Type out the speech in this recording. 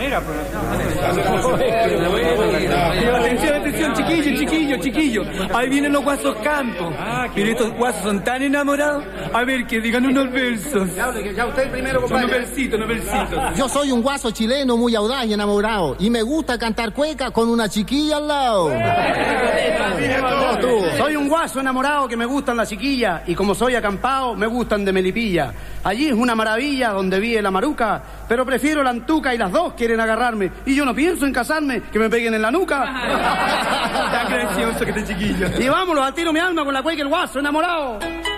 Atención, chiquillos. Ahí vienen los guasos campos. Pero estos guasos son tan enamorados. A ver, que digan unos versos. Ya usted primero, compadre. Unos versitos. Yo soy un guaso chileno muy audaz y enamorado. Y me gusta cantar cueca con una chiquilla al lado. Soy un guaso enamorado que me gustan las chiquillas. Y como soy acampado, me gustan de Melipilla. Allí es una maravilla donde vive la maruca. Pero prefiero la antuca y las dos quieren agarrarme. Y yo no pienso en casarme, que me peguen en la nuca. Tan gracioso que este chiquillo. Y vámonos, al tiro mi alma con la cueca el guaso enamorado.